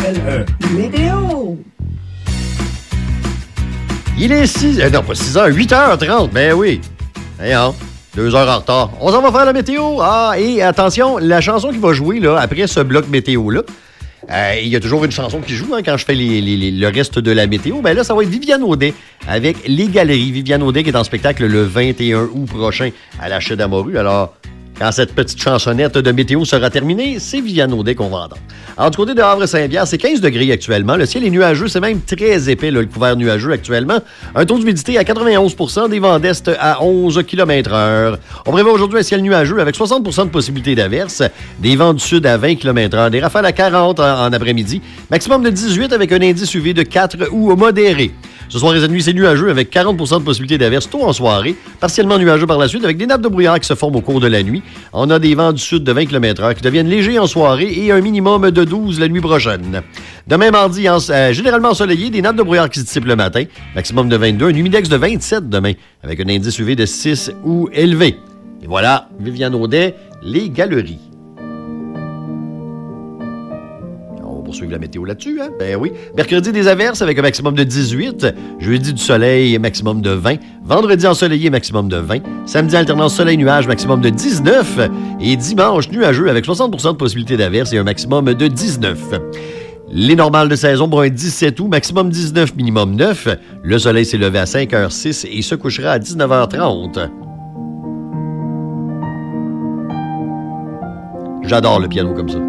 CJMD météo. Il est 8h30, ben oui. Voyons, 2 heures en retard. On s'en va faire la météo. Ah, et attention, la chanson qui va jouer là, après ce bloc météo-là, il y a toujours une chanson qui joue quand je fais le reste de la météo. Ben là, ça va être Viviane Audet avec Les Galeries. Viviane Audet qui est en spectacle le 21 août prochain à la Chute d'Amorue. Alors, quand cette petite chansonnette de météo sera terminée, c'est Viviane Audet qu'on va entendre. Alors, du côté de Havre-Saint-Pierre, c'est 15 degrés actuellement. Le ciel est nuageux, c'est même très épais, là, le couvert nuageux actuellement. Un taux d'humidité à 91 %, des vents d'est à 11 km/h. On prévoit aujourd'hui un ciel nuageux avec 60 % de possibilité d'averse, des vents du sud à 20 km/h, des rafales à 40 en après-midi, maximum de 18 avec un indice UV de 4 ou modéré. Ce soir et cette nuit, c'est nuageux avec 40 % de possibilité d'averse tôt en soirée, partiellement nuageux par la suite avec des nappes de brouillard qui se forment au cours de la nuit. On a des vents du sud de 20 km/h qui deviennent légers en soirée et un minimum de 12 la nuit prochaine. Demain mardi, généralement ensoleillé, des nappes de brouillard qui se dissipent le matin, maximum de 22, un humidex de 27 demain avec un indice UV de 6 ou élevé. Et voilà, Viviane Audet, Les Galeries. Poursuivre la météo là-dessus, hein? Ben oui. Mercredi, des averses avec un maximum de 18. Jeudi, du soleil, maximum de 20. Vendredi, ensoleillé, maximum de 20. Samedi, alternance soleil-nuage, maximum de 19. Et dimanche, nuageux avec 60 % de possibilité d'averse et un maximum de 19. Les normales de saison pour un 17 août, maximum 19, minimum 9. Le soleil s'est levé à 5h06 et se couchera à 19h30. J'adore le piano comme ça.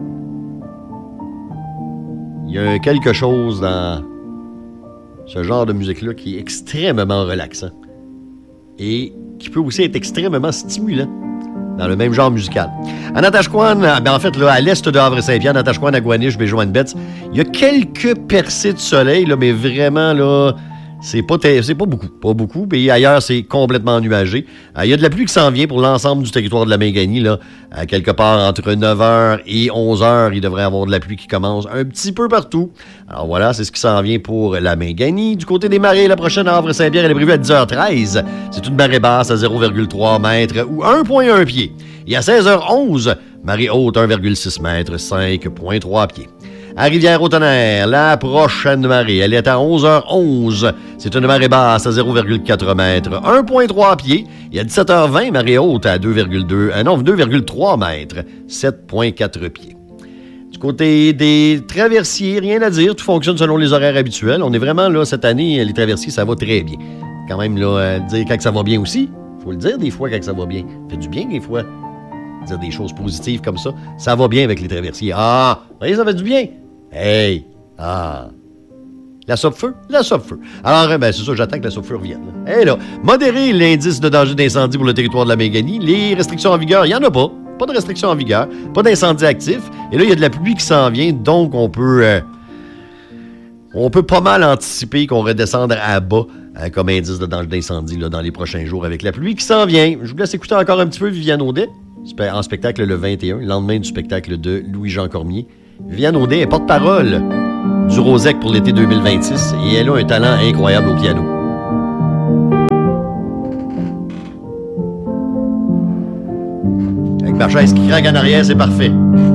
Il y a quelque chose dans ce genre de musique-là qui est extrêmement relaxant et qui peut aussi être extrêmement stimulant dans le même genre musical. À Natashquan, en fait, là, à l'est de Havre-Saint-Pierre, Natashquan, Agouaniche, Béjoine-Betts, il y a quelques percées de soleil, là, mais vraiment, là, c'est pas beaucoup. Pas beaucoup. Puis ailleurs, c'est complètement nuagé. Il y a de la pluie qui s'en vient pour l'ensemble du territoire de la Minganie. Là. Quelque part entre 9h et 11h, il devrait y avoir de la pluie qui commence un petit peu partout. Alors voilà, c'est ce qui s'en vient pour la Minganie. Du côté des marées, la prochaine à Havre-Saint-Pierre, elle est prévue à 10h13. C'est une marée basse à 0,3 mètres ou 1,1 pied. Et à 16h11, marée haute 1,6 mètres, 5,3 pieds. À Rivière-au-Tonnerre, la prochaine marée, elle est à 11h11. C'est une marée basse à 0,4 mètres, 1,3 pieds. Et à 17h20, marée haute à 2,3 mètres, 7,4 pieds. Du côté des traversiers, rien à dire. Tout fonctionne selon les horaires habituels. On est vraiment là, cette année, les traversiers, ça va très bien. Quand même, là, dire quand ça va bien aussi. Faut le dire des fois quand ça va bien. Ça fait du bien des fois. Dire des choses positives comme ça. Ça va bien avec les traversiers. Ah, vous voyez, ça fait du bien. Hey! Ah! La Sopfeu? La Sopfeu. Alors, ben, c'est ça, j'attends que la Sopfeu revienne. Hé là! Modérer l'indice de danger d'incendie pour le territoire de la Minganie. Les restrictions en vigueur, il n'y en a pas. Pas de restrictions en vigueur. Pas d'incendie actif. Et là, il y a de la pluie qui s'en vient, donc on peut pas mal anticiper qu'on redescende à bas comme indice de danger d'incendie là, dans les prochains jours avec la pluie qui s'en vient. Je vous laisse écouter encore un petit peu Viviane Audet en spectacle le 21, le lendemain du spectacle de Louis-Jean Cormier. Viviane Audet est porte-parole du Rosec pour l'été 2026 et elle a un talent incroyable au piano. Avec ma chaise qui craque en arrière, c'est parfait.